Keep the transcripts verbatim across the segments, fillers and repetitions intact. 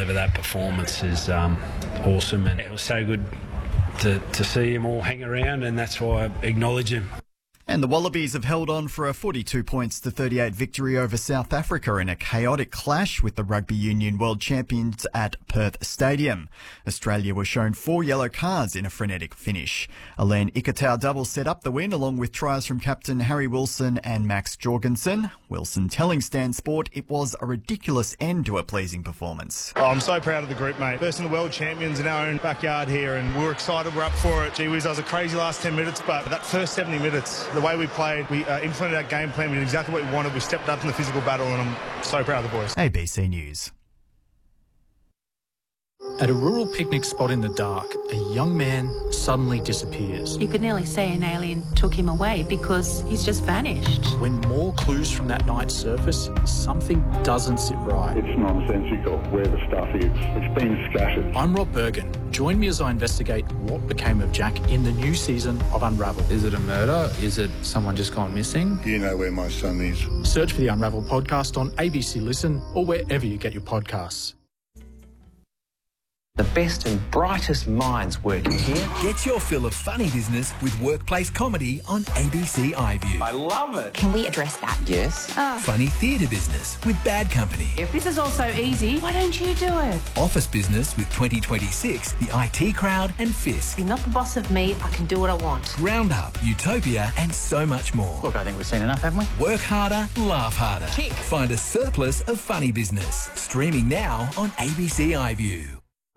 of that performance is um, awesome, and it was so good to, to see him all hang around, and that's why I acknowledge him. And the Wallabies have held on for a forty-two points to thirty-eight victory over South Africa in a chaotic clash with the Rugby Union World Champions at Perth Stadium. Australia were shown four yellow cards in a frenetic finish. Elaine Ikitau double set up the win along with tries from captain Harry Wilson and Max Jorgensen. Wilson telling Stan Sport it was a ridiculous end to a pleasing performance. Oh, I'm so proud of the group, mate. First in the world champions in our own backyard here, and we're excited, we're up for it. Gee whiz, that was a crazy last ten minutes, but that first seventy minutes, the way we played, we uh, implemented our game plan, we did exactly what we wanted, we stepped up in the physical battle, and I'm so proud of the boys. A B C News. At a rural picnic spot in the dark, a young man suddenly disappears. You could nearly say an alien took him away because he's just vanished. When more clues from that night surface, something doesn't sit right. It's nonsensical where the stuff is. It's been scattered. I'm Rob Bergen. Join me as I investigate what became of Jack in the new season of Unravel. Is it a murder? Is it someone just gone missing? Do you know where my son is? Search for the Unravel podcast on A B C Listen or wherever you get your podcasts. The best and brightest minds working here. Get your fill of funny business with workplace comedy on A B C iView. I love it. Can we address that? Yes. Oh. Funny theatre business with Bad Company. If this is all so easy, why don't you do it? Office business with twenty twenty-six, the I T Crowd and Fisk. You're not the boss of me, I can do what I want. Roundup, Utopia and so much more. Look, I think we've seen enough, haven't we? Work harder, laugh harder. Tick. Find a surplus of funny business. Streaming now on A B C iView.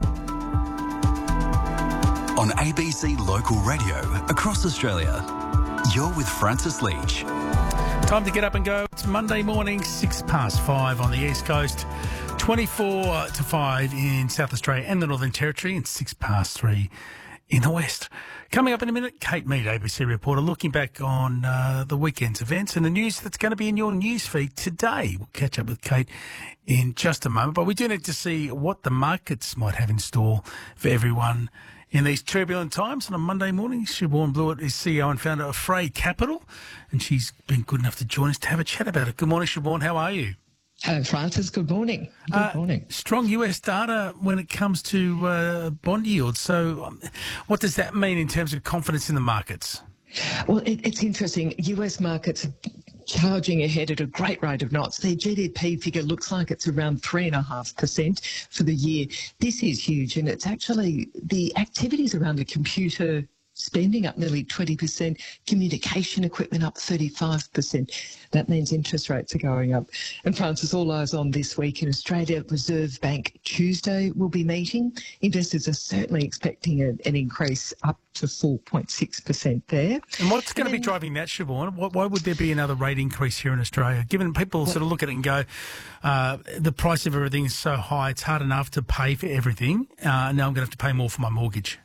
On A B C Local Radio across Australia, you're with Francis Leach. Time to get up and go. It's Monday morning, six past five on the East Coast, twenty-four to five in South Australia and the Northern Territory, and six past three in the West. Coming up in a minute, Kate Mead, A B C reporter, looking back on uh, the weekend's events and the news that's going to be in your newsfeed today. We'll catch up with Kate in just a moment, but we do need to see what the markets might have in store for everyone in these turbulent times. And on Monday morning, Siobhan Blewett is C E O and founder of Frey Capital, and she's been good enough to join us to have a chat about it. Good morning, Siobhan. How are you? Hello, Francis. Good morning. Good uh, morning. Strong U S data when it comes to uh, bond yields. So um, what does that mean in terms of confidence in the markets? Well, it, it's interesting. U S markets are charging ahead at a great rate of knots. Their G D P figure looks like it's around three point five percent for the year. This is huge, and it's actually the activities around the computer spending up nearly twenty percent, communication equipment up thirty-five percent. That means interest rates are going up. And Francis, all eyes on this week in Australia. Reserve Bank Tuesday will be meeting. Investors are certainly expecting a, an increase up to four point six percent there. And what's going and to be driving that, Siobhan? Why would there be another rate increase here in Australia? Given people sort of look at it and go, uh, the price of everything is so high, it's hard enough to pay for everything. Uh, now I'm going to have to pay more for my mortgage.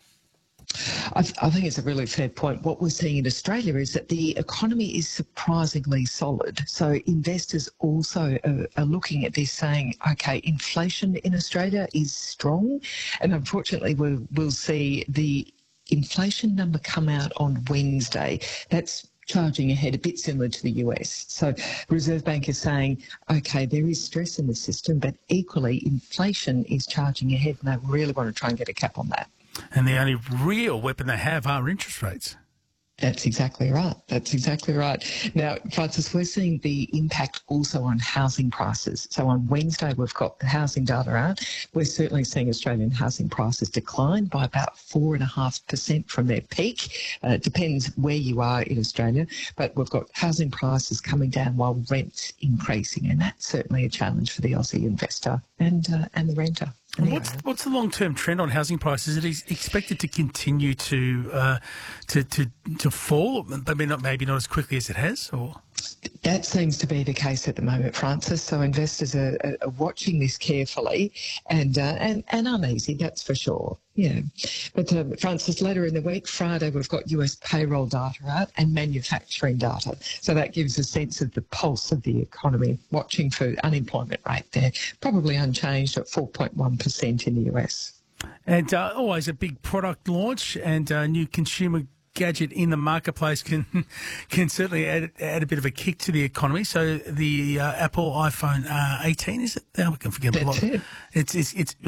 I, th- I think it's a really fair point. What we're seeing in Australia is that the economy is surprisingly solid. So investors also are, are looking at this saying, OK, inflation in Australia is strong. And unfortunately, we'll, we'll see the inflation number come out on Wednesday. That's charging ahead, a bit similar to the U S. So Reserve Bank is saying, OK, there is stress in the system, but equally inflation is charging ahead, and they really want to try and get a cap on that. And the only real weapon they have are interest rates. That's exactly right. That's exactly right. Now, Francis, we're seeing the impact also on housing prices. So on Wednesday, we've got the housing data out. We're certainly seeing Australian housing prices decline by about four point five percent from their peak. Uh, it depends where you are in Australia, but we've got housing prices coming down while rents increasing, and that's certainly a challenge for the Aussie investor and uh, and the renter. And what's what's the long term trend on housing prices? Is it expected to continue to uh, to to to fall? Maybe not maybe not as quickly as it has, or that seems to be the case at the moment, Francis. So investors are, are watching this carefully and uh, and and uneasy, that's for sure. Yeah, but um, Francis, later in the week, Friday, we've got U S payroll data out and manufacturing data. So that gives a sense of the pulse of the economy. Watching for unemployment rate there, probably unchanged at four point one percent in the U S. And uh, always a big product launch and a new consumer gadget in the marketplace can can certainly add, add a bit of a kick to the economy. So the uh, Apple iPhone uh, eighteen, is it? Now we can forget a lot. It. It's it's it's